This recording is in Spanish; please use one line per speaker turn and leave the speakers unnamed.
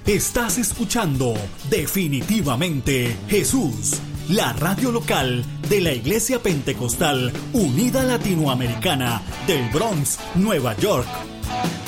Estás escuchando Definitivamente Jesús, la radio local de la Iglesia Pentecostal Unida Latinoamericana del Bronx, Nueva York.